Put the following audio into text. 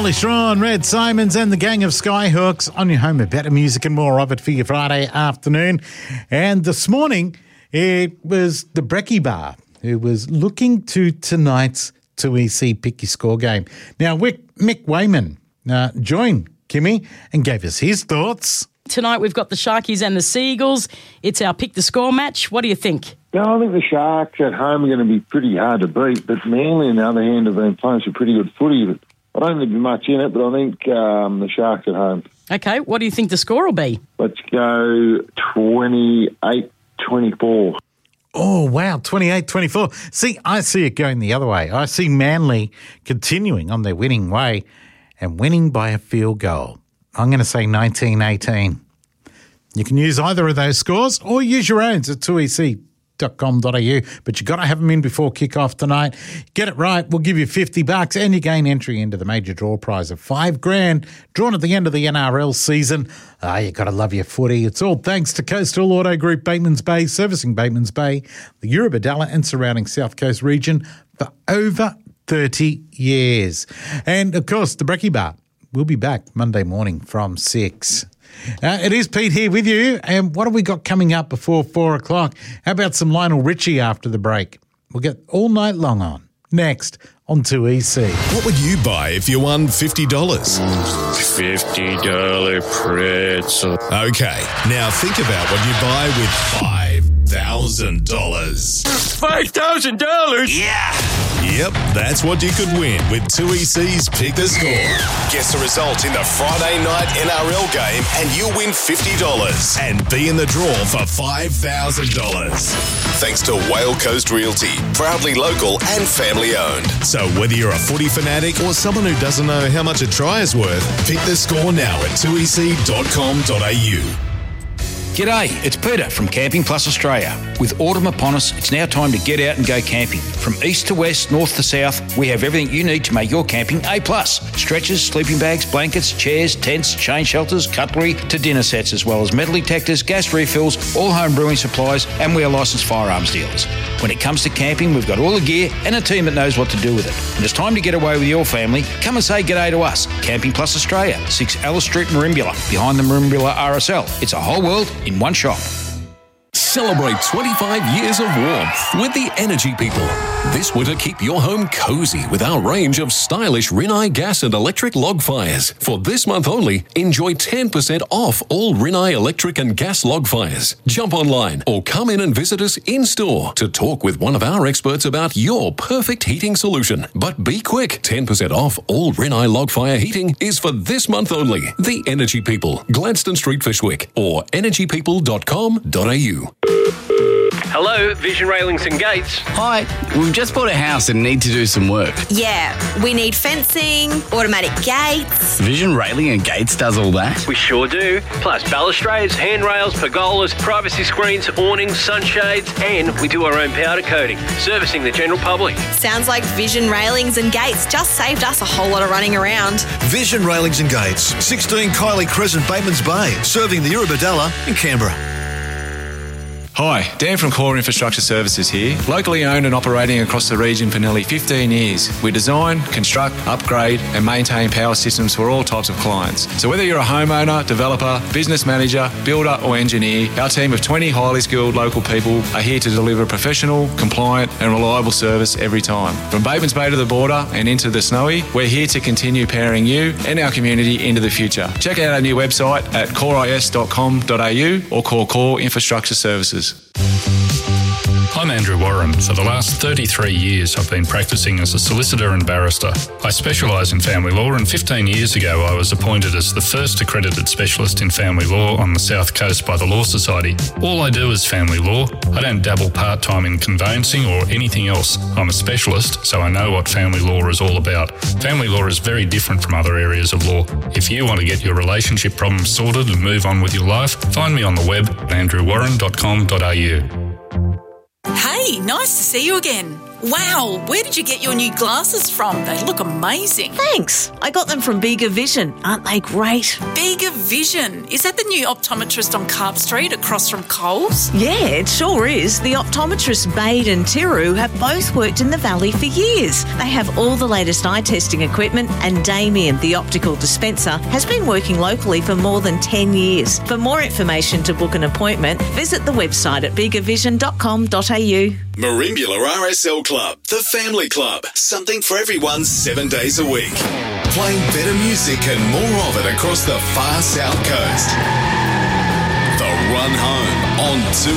Charlie Strawn, Red Simons and the gang of Skyhooks on your home of better music and more of it for your Friday afternoon. And this morning, it was the Brekkie Bar who was looking to tonight's 2EC Pick Your Score game. Now, Mick Wayman joined Kimmy and gave us his thoughts. Tonight we've got the Sharkies and the Seagulls. It's our Pick the Score match. What do you think? No, I think the Sharks at home are going to be pretty hard to beat, but Manly, on the other hand, have been playing some pretty good footy. But I don't think there'll be much in it, but I think the Sharks at home. Okay, what do you think the score will be? Let's go 28-24. Oh, wow, 28-24. See, I see it going the other way. I see Manly continuing on their winning way and winning by a field goal. I'm going to say 19-18. You can use either of those scores or use your own at 2ec.com.au, but you've got to have them in before kickoff tonight. Get it right, we'll give you $50 and you gain entry into the major draw prize of $5,000 drawn at the end of the NRL season. You got to love your footy. It's all thanks to Coastal Auto Group, Bateman's Bay, servicing Bateman's Bay, the Eurobodalla and surrounding South Coast region for over 30 years. And, of course, the Brekkie Bar will be back Monday morning from 6. It is Pete here with you, and what have we got coming up before 4 o'clock? How about some Lionel Richie after the break? We'll get all night long on. Next on 2EC. What would you buy if you won $50? $50 pretzel. Okay, now think about what you buy with $5,000. $5,000? Yeah! Yep, that's what you could win with 2EC's Pick the Score. Guess the result in the Friday night NRL game and you'll win $50 and be in the draw for $5,000. Thanks to Whale Coast Realty, proudly local and family owned. So whether you're a footy fanatic or someone who doesn't know how much a try is worth, pick the score now at 2ec.com.au. G'day, it's Peter from Camping Plus Australia. With autumn upon us, it's now time to get out and go camping. From east to west, north to south, we have everything you need to make your camping A+. Stretchers, sleeping bags, blankets, chairs, tents, chain shelters, cutlery to dinner sets, as well as metal detectors, gas refills, all home brewing supplies, and we are licensed firearms dealers. When it comes to camping, we've got all the gear and a team that knows what to do with it. When it's time to get away with your family, come and say g'day to us. Camping Plus Australia, 6 Alice Street, Merimbula, behind the Merimbula RSL. It's a whole world in one shop. Celebrate 25 years of warmth with the Energy People. This winter, keep your home cozy with our range of stylish Rinnai gas and electric log fires. For this month only, enjoy 10% off all Rinnai electric and gas log fires. Jump online or come in and visit us in-store to talk with one of our experts about your perfect heating solution. But be quick, 10% off all Rinnai log fire heating is for this month only. The Energy People, Gladstone Street, Fishwick, or energypeople.com.au. Hello, Vision Railings and Gates. Hi, we've just bought a house and need to do some work. Yeah, we need fencing, automatic gates. Vision Railing and Gates does all that? We sure do. Plus balustrades, handrails, pergolas, privacy screens, awnings, sunshades, and we do our own powder coating, servicing the general public. Sounds like Vision Railings and Gates just saved us a whole lot of running around. Vision Railings and Gates, 16 Kylie Crescent, Bateman's Bay, serving the Eurobodalla in Canberra. Hi, Dan from Core Infrastructure Services here. Locally owned and operating across the region for nearly 15 years. We design, construct, upgrade and maintain power systems for all types of clients. So whether you're a homeowner, developer, business manager, builder or engineer, our team of 20 highly skilled local people are here to deliver professional, compliant and reliable service every time. From Bateman's Bay to the border and into the Snowy, we're here to continue powering you and our community into the future. Check out our new website at coreis.com.au or call Core Infrastructure Services. I'm Andrew Warren. For the last 33 years, I've been practicing as a solicitor and barrister. I specialise in family law, and 15 years ago, I was appointed as the first accredited specialist in family law on the South Coast by the Law Society. All I do is family law. I don't dabble part-time in conveyancing or anything else. I'm a specialist, so I know what family law is all about. Family law is very different from other areas of law. If you want to get your relationship problems sorted and move on with your life, find me on the web at andrewwarren.com.au. Hey, nice to see you again. Wow, where did you get your new glasses from? They look amazing. Thanks. I got them from Bega Vision. Aren't they great? Bega Vision. Is that the new optometrist on Carp Street across from Coles? Yeah, it sure is. The optometrists Bade and Tiru have both worked in the Valley for years. They have all the latest eye testing equipment, and Damien, the optical dispenser, has been working locally for more than 10 years. For more information to book an appointment, visit the website at begavision.com.au. Marimbula RSL Club, the family club. Something for everyone 7 days a week. Playing better music and more of it across the far south coast. The Run Home on 2